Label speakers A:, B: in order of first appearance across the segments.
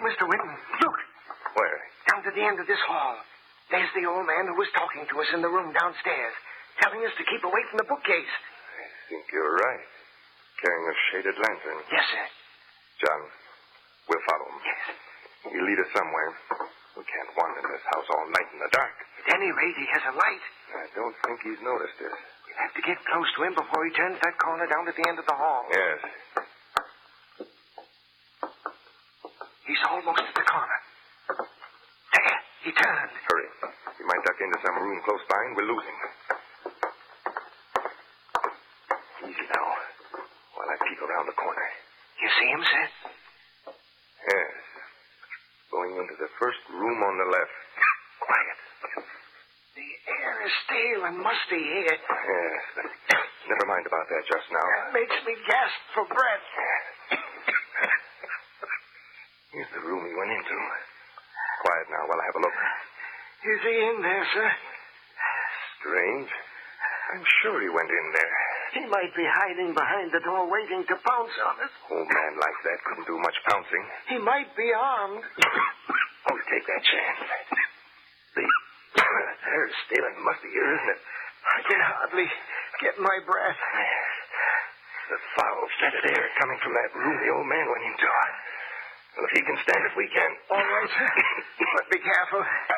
A: Mr. Winton, look.
B: Where?
A: Down to the end of this hall. There's the old man who was talking to us in the room downstairs, telling us to keep away from the bookcase.
B: I think you're right. Carrying a shaded lantern.
A: Yes, sir.
B: John, we'll follow him.
A: Yes.
B: He'll lead us somewhere. We can't wander in this house all night in the dark.
A: At any rate, he has a light.
B: I don't think he's noticed us.
A: We'll have to get close to him before he turns that corner down at the end of the hall.
B: Yes.
A: He's almost at the corner. There, he turned.
B: Hurry. He might duck into some room close by and we'll lose him. Easy now, while I peek around the corner.
A: You see him, sir?
B: Yes. Going into the first room on the left.
A: Quiet. The air is stale and musty here.
B: Yes, but never mind about that just now.
A: That makes me gasp for breath.
B: Here's the room he went into. Quiet now while I have a look.
A: Is he in there, sir?
B: Strange. I'm sure he went in there.
A: He might be hiding behind the door waiting to pounce on us.
B: Old man like that couldn't do much pouncing.
A: He might be armed.
B: I'll take that chance. The air is stale and musty here, isn't it?
A: I can hardly get my breath.
B: The foul, scented air coming from that room the old man went into. Well, if he can stand it, we can.
A: All right, sir. But be careful.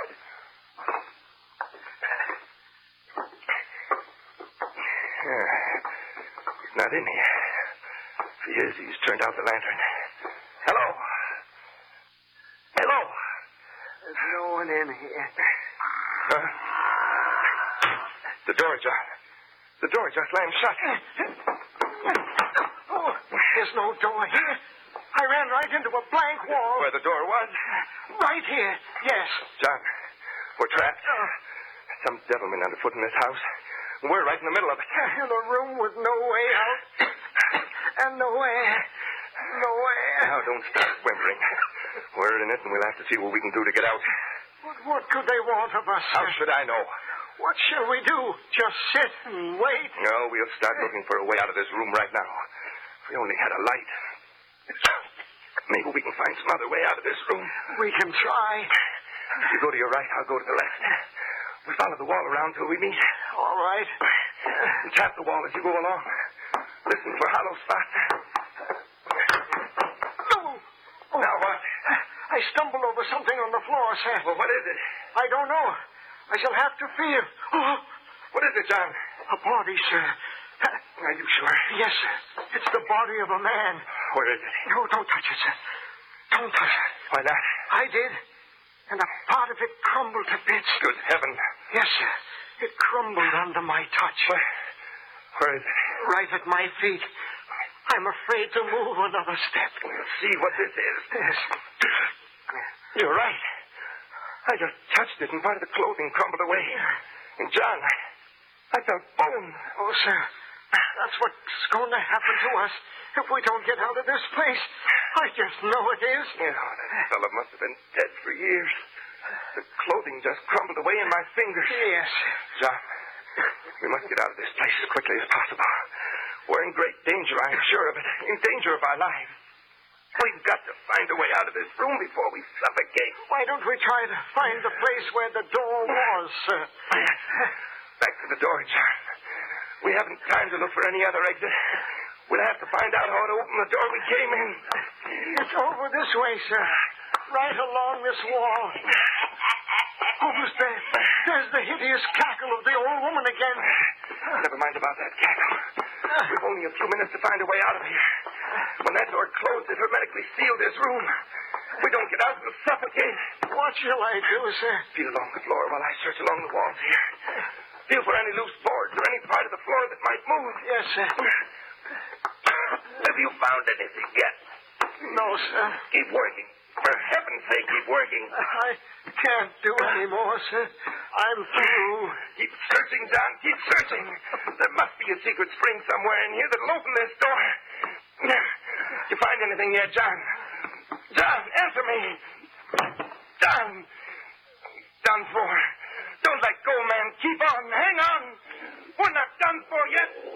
B: He's not in here. If he is, he's turned out the lantern. Hello. Hello.
A: There's no one in here.
B: Huh? The door, John. The door just slammed shut.
A: Oh, there's no door here. I ran right into a blank wall.
B: Where the door was?
A: Right here, yes.
B: John, we're trapped. Some devilman underfoot in this house. We're right in the middle of it.
A: In a room with no way out. And no air. No air.
B: Now, don't stop whimpering. We're in it, and we'll have to see what we can do to get out.
A: What could they want of us?
B: How should I know?
A: What shall we do? Just sit and wait?
B: No, we'll start looking for a way out of this room right now. If we only had a light. Maybe we can find some other way out of this room.
A: We can try.
B: You go to your right, I'll go to the left. We follow the wall around till we meet.
A: All right.
B: And tap the wall as you go along. Listen for hollow spots.
A: No. Oh.
B: Now what?
A: I stumbled over something on the floor, sir.
B: Well, what is it?
A: I don't know. I shall have to feel. Oh.
B: What is it, John?
A: A body, sir.
B: Are you sure?
A: Yes, sir. It's the body of a man.
B: Where is it?
A: No, don't touch it, sir. Don't touch it.
B: Why not?
A: I did. And a part of it crumbled to bits.
B: Good heaven.
A: Yes, sir. It crumbled under my touch.
B: Where is it?
A: Right at my feet. I'm afraid to move another step.
B: We'll see what this is.
A: Yes.
B: You're right. I just touched it and part of the clothing crumbled away. And John, I felt bone.
A: Oh, sir. That's what's going to happen to us if we don't get out of this place. I just know it is.
B: Yeah, that fellow must have been dead for years. The clothing just crumbled away in my fingers.
A: Yes.
B: John, we must get out of this place as quickly as possible. We're in great danger, I'm sure of it. In danger of our lives. We've got to find a way out of this room before we suffocate.
A: Why don't we try to find the place where the door was, sir?
B: Back to the door, John. We haven't time to look for any other exit. We'll have to find out how to open the door we came in.
A: It's over this way, sir. Right along this wall. Who's there? There's the hideous cackle of the old woman again.
B: Never mind about that cackle. We've only a few minutes to find a way out of here. When that door closed, it hermetically sealed this room. We don't get out, we'll suffocate.
A: What shall I do, sir?
B: Feel along the floor while I search along the walls here. Feel for any loose boards or any part of the floor that might move.
A: Yes, sir.
B: Have you found anything yet?
A: No, sir.
B: Keep working. For heaven's sake, keep working.
A: I can't do any more, sir. I'm through.
B: Keep searching, John. Keep searching. There must be a secret spring somewhere in here that'll open this door. You find anything yet, John? John, answer me. John. Done for. Don't let go, man. Keep on. Hang on. We're not done for yet.